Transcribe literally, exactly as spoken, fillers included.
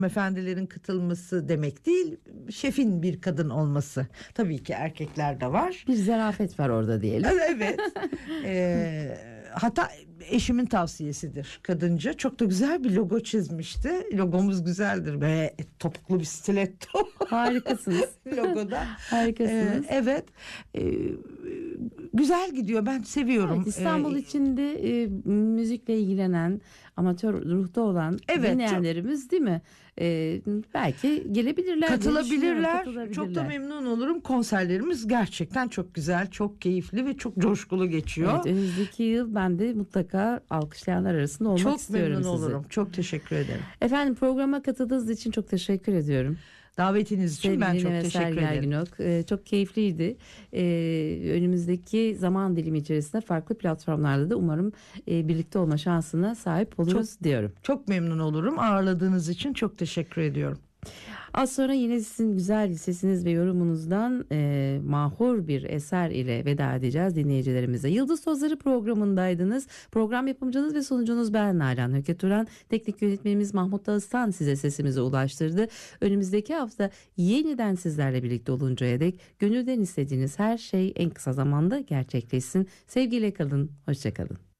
Efendilerin katılması demek değil, şefin bir kadın olması. Tabii ki erkekler de var. Bir zarafet var orada diyelim. Evet. Ee, hatta eşimin tavsiyesidir kadınca. Çok da güzel bir logo çizmişti. Logomuz güzeldir ve topuklu bir stiletto. Harikasınız. Logoda. Harikasınız. Ee, evet. Ee, güzel gidiyor. Ben seviyorum. Evet, İstanbul Ee, içinde e, müzikle ilgilenen, amatör ruhta olan Evet, dinleyenlerimiz değil mi? E, belki gelebilirler. diye düşünüyorum, Katılabilirler. katılabilirler. Çok da memnun olurum. Konserlerimiz gerçekten çok güzel, çok keyifli ve çok coşkulu geçiyor. Evet, önümüzdeki yıl ben de mutlaka alkışlayanlar arasında olmak Çok istiyorum memnun sizi. olurum. Çok teşekkür ederim. Efendim, programa katıldığınız için çok teşekkür ediyorum. Davetiniz için Sevgili ben çok Neves teşekkür ederim. Ergenok, e, çok keyifliydi. E, önümüzdeki zaman dilimi içerisinde farklı platformlarda da umarım e, birlikte olma şansına sahip oluruz diyorum. Çok memnun olurum. Ağırladığınız için çok teşekkür ediyorum. Az sonra yine sizin güzel sesiniz ve yorumunuzdan e, mahur bir eser ile veda edeceğiz dinleyicilerimize. Yıldız Tozları programındaydınız. Program yapımcınız ve sunucunuz ben Nalan Höke Turan. Teknik yönetmenimiz Mahmut Dağıstan size sesimizi ulaştırdı. Önümüzdeki hafta yeniden sizlerle birlikte oluncaya dek gönülden istediğiniz her şey en kısa zamanda gerçekleşsin. Sevgiyle kalın, hoşça kalın.